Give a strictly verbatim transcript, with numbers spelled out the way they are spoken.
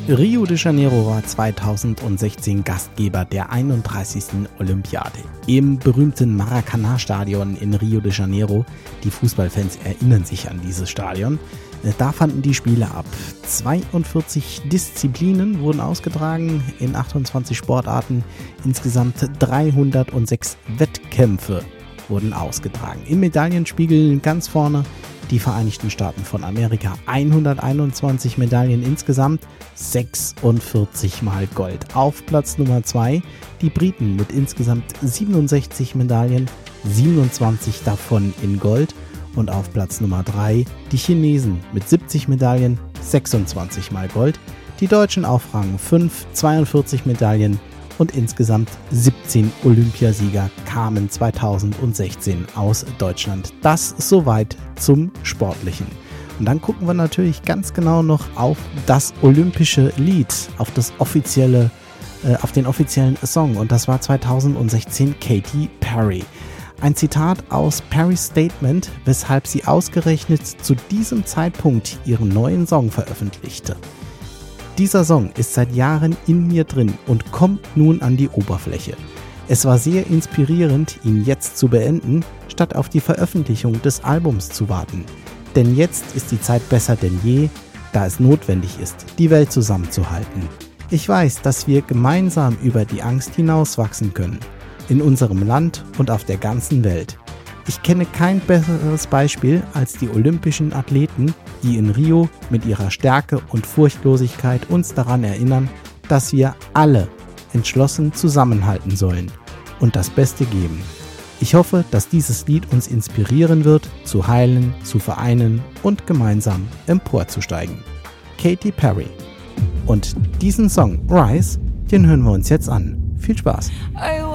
Rio de Janeiro war zweitausendsechzehn Gastgeber der einunddreißigsten Olympiade. Im berühmten Maracanã-Stadion in Rio de Janeiro, die Fußballfans erinnern sich an dieses Stadion, da fanden die Spiele ab. zweiundvierzig Disziplinen wurden ausgetragen in achtundzwanzig Sportarten, insgesamt dreihundertsechs Wettkämpfe wurden ausgetragen. Im Medaillenspiegel ganz vorne die Vereinigten Staaten von Amerika, hunderteinundzwanzig Medaillen insgesamt, sechsundvierzig Mal Gold. Auf Platz Nummer zwei die Briten mit insgesamt siebenundsechzig Medaillen, siebenundzwanzig davon in Gold. Und auf Platz Nummer drei die Chinesen mit siebzig Medaillen, sechsundzwanzig Mal Gold. Die Deutschen auf Rang fünf, zweiundvierzig Medaillen. Und insgesamt siebzehn Olympiasieger kamen zweitausendsechzehn aus Deutschland. Das soweit zum Sportlichen. Und dann gucken wir natürlich ganz genau noch auf das olympische Lied, auf das offizielle, äh, auf den offiziellen Song. Und das war zweitausendsechzehn Katy Perry. Ein Zitat aus Perrys Statement, weshalb sie ausgerechnet zu diesem Zeitpunkt ihren neuen Song veröffentlichte. Dieser Song ist seit Jahren in mir drin und kommt nun an die Oberfläche. Es war sehr inspirierend, ihn jetzt zu beenden, statt auf die Veröffentlichung des Albums zu warten. Denn jetzt ist die Zeit besser denn je, da es notwendig ist, die Welt zusammenzuhalten. Ich weiß, dass wir gemeinsam über die Angst hinauswachsen können. In unserem Land und auf der ganzen Welt. Ich kenne kein besseres Beispiel als die olympischen Athleten, die in Rio mit ihrer Stärke und Furchtlosigkeit uns daran erinnern, dass wir alle entschlossen zusammenhalten sollen und das Beste geben. Ich hoffe, dass dieses Lied uns inspirieren wird, zu heilen, zu vereinen und gemeinsam emporzusteigen. Katy Perry. Und diesen Song Rise, den hören wir uns jetzt an. Viel Spaß! I